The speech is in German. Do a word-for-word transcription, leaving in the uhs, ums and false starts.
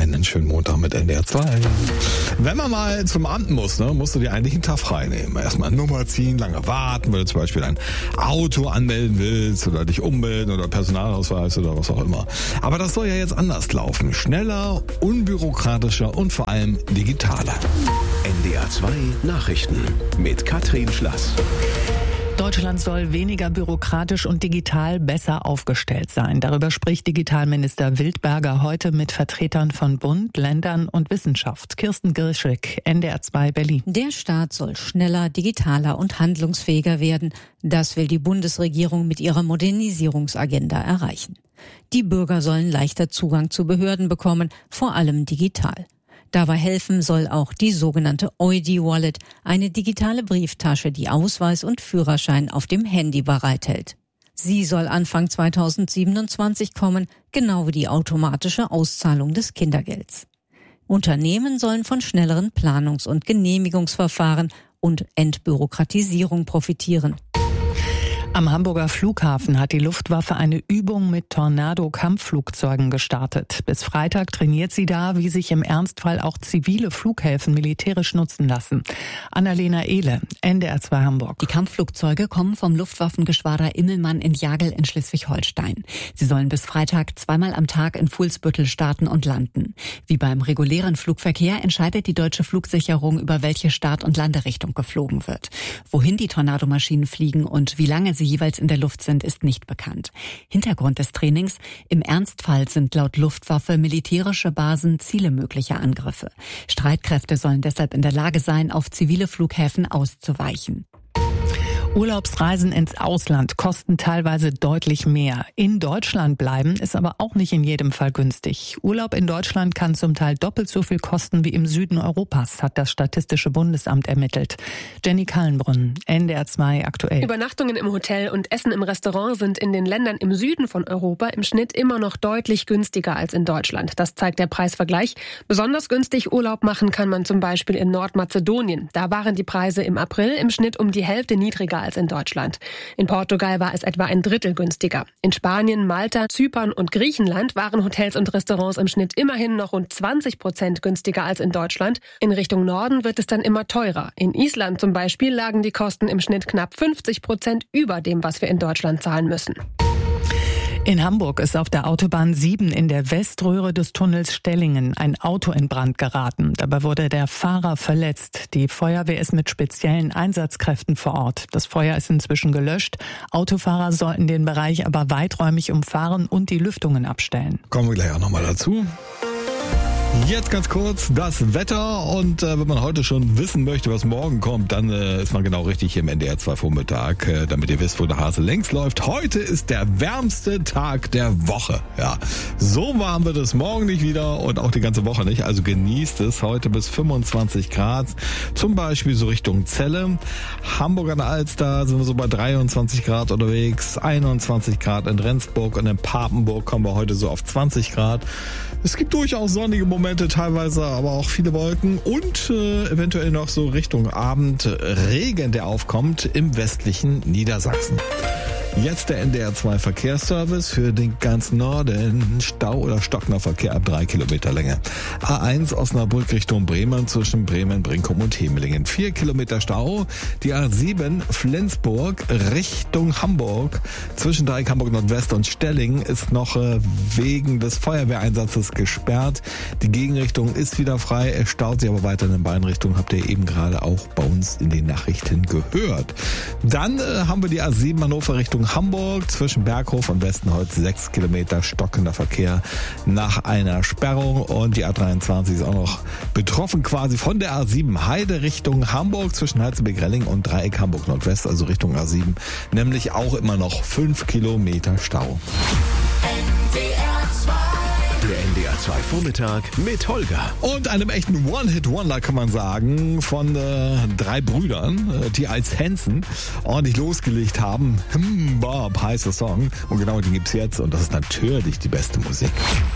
einen schönen Montag mit N D R zwei. Wenn man mal zum Amt muss, ne, musst du dir eigentlich einen Tag frei nehmen. Erstmal Nummer ziehen, lange warten, wenn du zum Beispiel ein Auto anmelden willst oder dich ummelden oder Personalausweis oder was auch immer. Aber das soll ja jetzt anders laufen. Schneller, unbürokratischer und vor allem digitaler. N D R zwei Nachrichten mit Katrin Schlass. Deutschland soll weniger bürokratisch und digital besser aufgestellt sein. Darüber spricht Digitalminister Wildberger heute mit Vertretern von Bund, Ländern und Wissenschaft. Kirsten Girschek, N D R zwei Berlin. Der Staat soll schneller, digitaler und handlungsfähiger werden. Das will die Bundesregierung mit ihrer Modernisierungsagenda erreichen. Die Bürger sollen leichter Zugang zu Behörden bekommen, vor allem digital. Dabei helfen soll auch die sogenannte Eudi-Wallet, eine digitale Brieftasche, die Ausweis und Führerschein auf dem Handy bereithält. Sie soll Anfang zweitausendsiebenundzwanzig kommen, genau wie die automatische Auszahlung des Kindergelds. Unternehmen sollen von schnelleren Planungs- und Genehmigungsverfahren und Entbürokratisierung profitieren. Am Hamburger Flughafen hat die Luftwaffe eine Übung mit Tornado-Kampfflugzeugen gestartet. Bis Freitag trainiert sie da, wie sich im Ernstfall auch zivile Flughäfen militärisch nutzen lassen. Annalena Ehle, N D R zwei Hamburg. Die Kampfflugzeuge kommen vom Luftwaffengeschwader Immelmann in Jagel in Schleswig-Holstein. Sie sollen bis Freitag zweimal am Tag in Fuhlsbüttel starten und landen. Wie beim regulären Flugverkehr entscheidet die deutsche Flugsicherung, über welche Start- und Landerichtung geflogen wird. Wohin die Tornadomaschinen fliegen und wie lange sie jeweils in der Luft sind, ist nicht bekannt. Hintergrund des Trainings: Im Ernstfall sind laut Luftwaffe militärische Basen Ziele möglicher Angriffe. Streitkräfte sollen deshalb in der Lage sein, auf zivile Flughäfen auszuweichen. Urlaubsreisen ins Ausland kosten teilweise deutlich mehr. In Deutschland bleiben ist aber auch nicht in jedem Fall günstig. Urlaub in Deutschland kann zum Teil doppelt so viel kosten wie im Süden Europas, hat das Statistische Bundesamt ermittelt. Jenny Kallenbrunn, N D R zwei aktuell. Übernachtungen im Hotel und Essen im Restaurant sind in den Ländern im Süden von Europa im Schnitt immer noch deutlich günstiger als in Deutschland. Das zeigt der Preisvergleich. Besonders günstig Urlaub machen kann man zum Beispiel in Nordmazedonien. Da waren die Preise im April im Schnitt um die Hälfte niedriger als in Deutschland. In Portugal war es etwa ein Drittel günstiger. In Spanien, Malta, Zypern und Griechenland waren Hotels und Restaurants im Schnitt immerhin noch rund zwanzig Prozent günstiger als in Deutschland. In Richtung Norden wird es dann immer teurer. In Island zum Beispiel lagen die Kosten im Schnitt knapp fünfzig Prozent über dem, was wir in Deutschland zahlen müssen. In Hamburg ist auf der Autobahn sieben in der Weströhre des Tunnels Stellingen ein Auto in Brand geraten. Dabei wurde der Fahrer verletzt. Die Feuerwehr ist mit speziellen Einsatzkräften vor Ort. Das Feuer ist inzwischen gelöscht. Autofahrer sollten den Bereich aber weiträumig umfahren und die Lüftungen abstellen. Kommen wir gleich auch nochmal dazu. Jetzt ganz kurz das Wetter, und äh, wenn man heute schon wissen möchte, was morgen kommt, dann äh, ist man genau richtig hier im N D R zwei Vormittag, äh, damit ihr wisst, wo der Hase längst läuft. Heute ist der wärmste Tag der Woche. Ja, so warm wird es morgen nicht wieder und auch die ganze Woche nicht. Also genießt es heute bis fünfundzwanzig Grad, zum Beispiel so Richtung Celle. Hamburg an der Alster sind wir so bei dreiundzwanzig Grad unterwegs, einundzwanzig Grad in Rendsburg, und in Papenburg kommen wir heute so auf zwanzig Grad. Es gibt durchaus sonnige Momente, teilweise aber auch viele Wolken und äh, eventuell noch so Richtung Abend Regen, der aufkommt im westlichen Niedersachsen. Jetzt der N D R zwei Verkehrsservice für den ganzen Norden. Stau oder stockender Verkehr ab drei Kilometer Länge. A eins Osnabrück Richtung Bremen zwischen Bremen, Brinkum und Hemelingen. vier Kilometer Stau. Die A sieben Flensburg Richtung Hamburg zwischen Dreieck Hamburg Nordwest und Stellingen ist noch äh, wegen des Feuerwehreinsatzes gesperrt. Die Gegenrichtung ist wieder frei. Es staut sich aber weiter in beiden Richtungen. Habt ihr eben gerade auch bei uns in den Nachrichten gehört. Dann äh, haben wir die A sieben Hannover Richtung Hamburg zwischen Berghof und Westenholz, sechs Kilometer stockender Verkehr nach einer Sperrung, und die A dreiundzwanzig ist auch noch betroffen quasi von der A sieben Heide Richtung Hamburg zwischen Heizelberg-Relling und Dreieck Hamburg Nordwest, also Richtung A sieben, nämlich auch immer noch fünf Kilometer Stau. Der N D R zwei Vormittag mit Holger. Und einem echten One-Hit-Wonder, kann man sagen, von äh, drei Brüdern, äh, die als Hansen ordentlich losgelegt haben. Hm, Bob heißt der Song. Und genau den gibt's jetzt. Und das ist natürlich die beste Musik.